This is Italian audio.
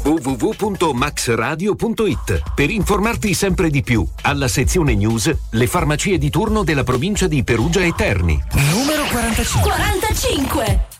www.maxradio.it per informarti sempre di più. Alla sezione news, le farmacie di turno della provincia di Perugia e Terni. Numero 45.